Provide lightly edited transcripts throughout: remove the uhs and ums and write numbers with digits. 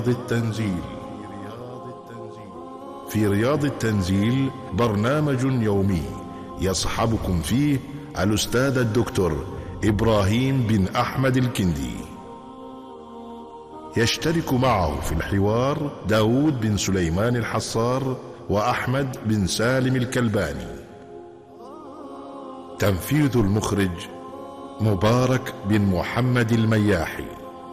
التنزيل. في رياض التنزيل برنامج يومي يصحبكم فيه الأستاذ الدكتور إبراهيم بن أحمد الكندي. يشترك معه في الحوار داود بن سليمان الحصار وأحمد بن سالم الكلباني. تنفيذ المخرج مبارك بن محمد المياحي.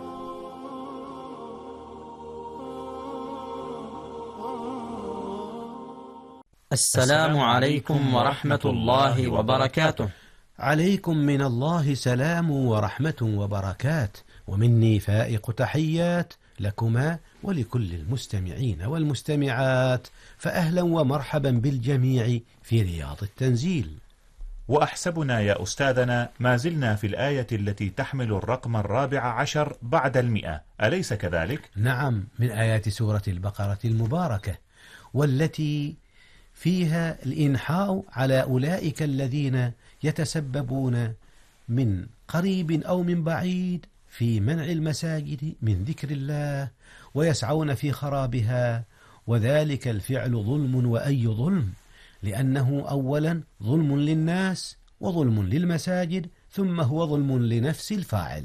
السلام عليكم ورحمة الله وبركاته. عليكم من الله سلام ورحمة وبركات، ومني فائق تحيات لكما ولكل المستمعين والمستمعات، فأهلا ومرحبا بالجميع في رياض التنزيل. وأحسبنا يا أستاذنا ما زلنا في الآية التي تحمل الرقم 14 بعد 100، أليس كذلك؟ نعم، من آيات سورة البقرة المباركة، والتي فيها الإنحاء على أولئك الذين يتسببون من قريب أو من بعيد في منع المساجد من ذكر الله ويسعون في خرابها، وذلك الفعل ظلم، وأي ظلم، لأنه أولا ظلم للناس وظلم للمساجد، ثم هو ظلم لنفس الفاعل.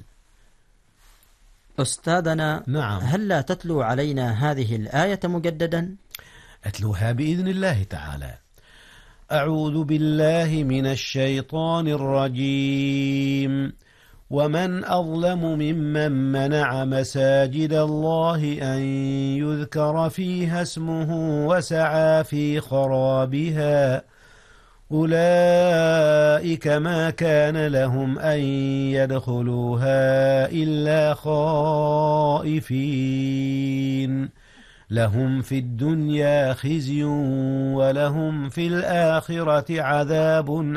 أستاذنا، نعم، هل لا تتلو علينا هذه الآية مجددا؟ أتلوها بإذن الله تعالى. أعوذ بالله من الشيطان الرجيم. ومن أظلم ممن منع مساجد الله أن يذكر فيها اسمه وسعى في خرابها أولئك ما كان لهم أن يدخلوها إلا خائفين لهم في الدنيا خزي ولهم في الآخرة عذاب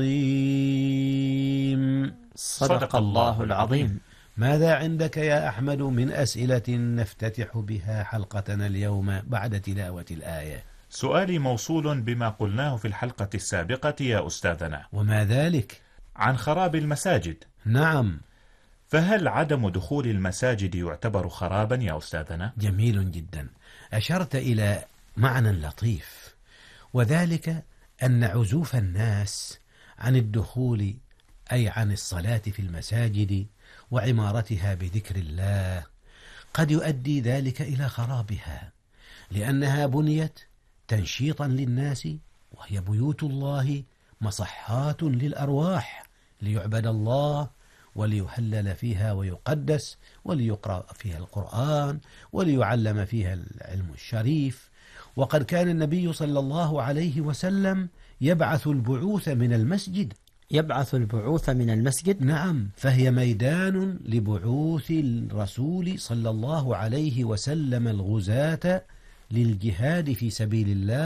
عظيم. صدق الله العظيم. ماذا عندك يا أحمد من أسئلة نفتتح بها حلقتنا اليوم بعد تلاوة الآية؟ سؤالي موصول بما قلناه في الحلقة السابقة يا أستاذنا. وما ذلك؟ عن خراب المساجد. نعم. فهل عدم دخول المساجد يعتبر خرابا يا أستاذنا؟ جميل جدا، أشرت إلى معنى لطيف، وذلك أن عزوف الناس عن الدخول أي عن الصلاة في المساجد وعمارتها بذكر الله قد يؤدي ذلك إلى خرابها، لأنها بنيت تنشيطا للناس، وهي بيوت الله مصحات للأرواح ليعبد الله وليهلل فيها ويقدس وليقرأ فيها القرآن وليعلم فيها العلم الشريف. وقد كان النبي صلى الله عليه وسلم يبعث البعوث من المسجد. يبعث البعوث من المسجد؟ نعم، فهي ميدان لبعوث الرسول صلى الله عليه وسلم الغزاة للجهاد في سبيل الله